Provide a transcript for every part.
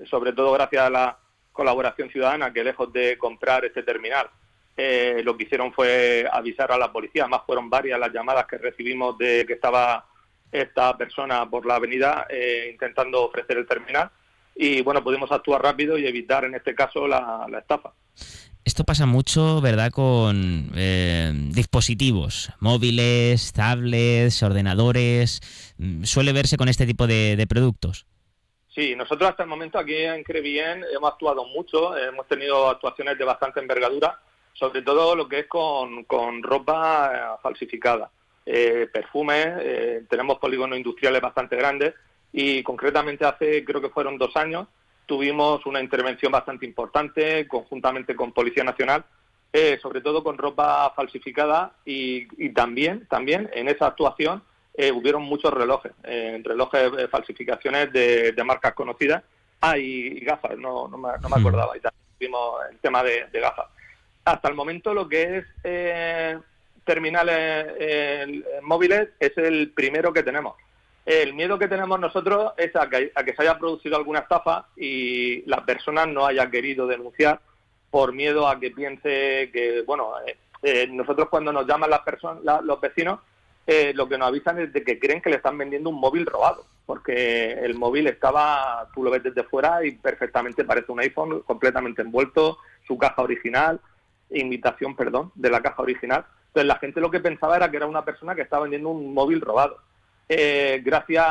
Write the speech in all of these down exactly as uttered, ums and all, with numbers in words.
sobre todo gracias a la colaboración ciudadana, que lejos de comprar este terminal, eh, lo que hicieron fue avisar a la policía. Además fueron varias las llamadas que recibimos de que estaba esta persona por la avenida eh, intentando ofrecer el terminal, y bueno, pudimos actuar rápido y evitar en este caso la, la estafa. Esto pasa mucho, ¿verdad?, con eh, dispositivos, móviles, tablets, ordenadores. ¿Suele verse con este tipo de, de productos? Sí, nosotros hasta el momento aquí en Crevillent hemos actuado mucho, hemos tenido actuaciones de bastante envergadura, sobre todo lo que es con, con ropa eh, falsificada, eh, perfumes, eh, tenemos polígonos industriales bastante grandes, y concretamente hace, creo que fueron dos años, tuvimos una intervención bastante importante conjuntamente con Policía Nacional, eh, sobre todo con ropa falsificada, y, y también, también en esa actuación eh, hubieron muchos relojes, eh, relojes, eh, falsificaciones de, de marcas conocidas, ah, y, y gafas, no, no, me, no me acordaba, y también tuvimos el tema de, de gafas. Hasta el momento lo que es eh, terminales eh, móviles es el primero que tenemos. El miedo que tenemos nosotros es a que, a que se haya producido alguna estafa y la persona no haya querido denunciar por miedo a que piense que, bueno, eh, eh, nosotros cuando nos llaman las personas, la, los vecinos, eh, lo que nos avisan es de que creen que le están vendiendo un móvil robado, porque el móvil estaba, tú lo ves desde fuera y perfectamente parece un iPhone, completamente envuelto, su caja original, imitación, perdón, de la caja original. Entonces la gente lo que pensaba era que era una persona que estaba vendiendo un móvil robado. Eh, gracias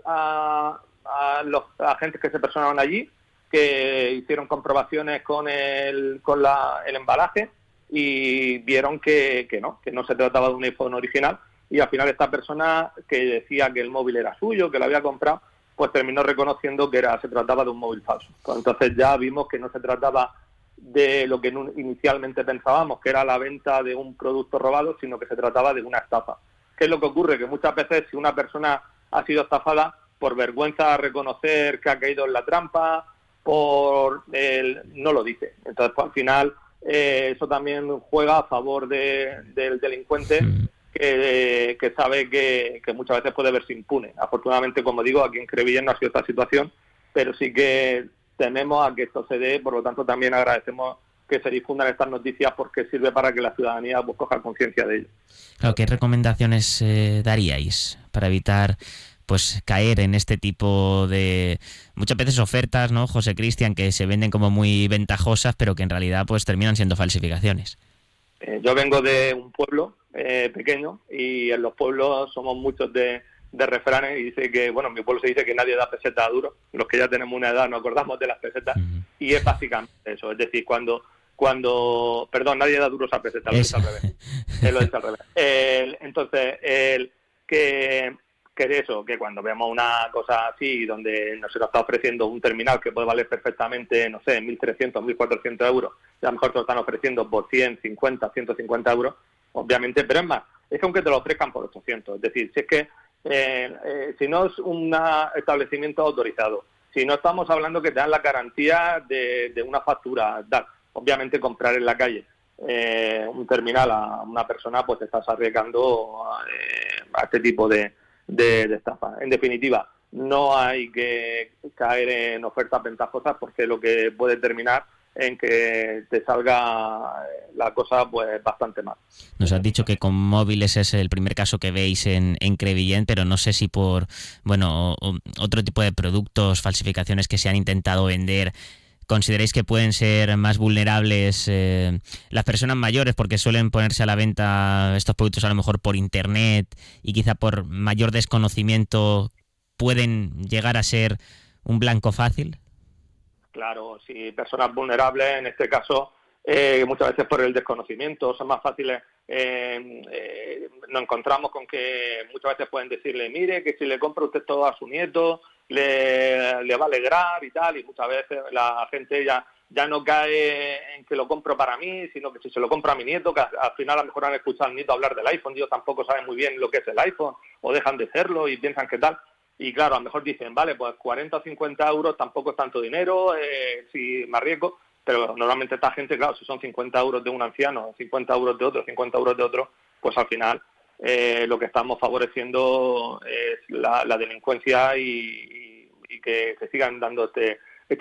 a, a los agentes que se personaron allí, que hicieron comprobaciones con el con la, el embalaje, y vieron que, que no, que no se trataba de un iPhone original, y al final esta persona que decía que el móvil era suyo, que lo había comprado, pues terminó reconociendo que era se trataba de un móvil falso. Pues entonces ya vimos que no se trataba de lo que inicialmente pensábamos, que era la venta de un producto robado, sino que se trataba de una estafa. ¿Qué es lo que ocurre? Que muchas veces si una persona ha sido estafada, por vergüenza a reconocer que ha caído en la trampa, por el, no lo dice. Entonces, pues, al final, eh, eso también juega a favor de, del delincuente, que, que sabe que, que muchas veces puede verse impune. Afortunadamente, como digo, aquí en Crevillent no ha sido esta situación, pero sí que tememos a que esto se dé, por lo tanto también agradecemos que se difundan estas noticias porque sirve para que la ciudadanía pues, coja conciencia de ello. Claro, ¿qué recomendaciones eh, daríais para evitar pues caer en este tipo de muchas veces ofertas, ¿no, José Cristian, que se venden como muy ventajosas, pero que en realidad pues terminan siendo falsificaciones? Eh, yo vengo de un pueblo eh, pequeño, y en los pueblos somos muchos de, de refranes, y dice que, bueno, en mi pueblo se dice que nadie da peseta a duro, los que ya tenemos una edad nos acordamos de las pesetas, uh-huh. Y es básicamente eso, es decir, cuando cuando, perdón, nadie da duros a peseta, lo he dicho al revés, eh, lo he dicho al revés. Eh, entonces, el que, que es eso, que cuando vemos una cosa así, donde nos está ofreciendo un terminal que puede valer perfectamente, no sé, mil trescientos, mil cuatrocientos euros, y a lo mejor te lo están ofreciendo por cien, cincuenta, ciento cincuenta euros, obviamente, pero es más, es que aunque te lo ofrezcan por ochocientos, es decir, si es que, eh, eh, si no es un establecimiento autorizado, si no estamos hablando que te dan la garantía de, de una factura, tal, obviamente comprar en la calle eh, un terminal a una persona, pues te estás arriesgando eh, a este tipo de, de, de estafa. En definitiva, no hay que caer en ofertas ventajosas, porque lo que puede terminar en que te salga la cosa pues bastante mal. Nos has dicho que con móviles es el primer caso que veis en, en Crevillent, pero no sé si por bueno o, otro tipo de productos, falsificaciones que se han intentado vender, ¿consideráis que pueden ser más vulnerables eh, las personas mayores, porque suelen ponerse a la venta estos productos a lo mejor por internet y quizá por mayor desconocimiento pueden llegar a ser un blanco fácil? Claro, si personas vulnerables, en este caso, eh, muchas veces por el desconocimiento, son más fáciles, eh, eh, nos encontramos con que muchas veces pueden decirle, mire, que si le compra usted todo a su nieto, le, le va a alegrar y tal, y muchas veces la gente ya, ya no cae en que lo compro para mí, sino que si se lo compra a mi nieto, que al final a lo mejor han escuchado al nieto hablar del iPhone, y ellos tampoco saben muy bien lo que es el iPhone, o dejan de serlo y piensan que tal. Y claro, a lo mejor dicen, vale, pues cuarenta o cincuenta euros tampoco es tanto dinero, eh, si me arriesgo, pero normalmente esta gente, claro, si son cincuenta euros de un anciano, cincuenta euros de otro, cincuenta euros de otro, pues al final eh, lo que estamos favoreciendo es la, la delincuencia y, y, y que se sigan dando este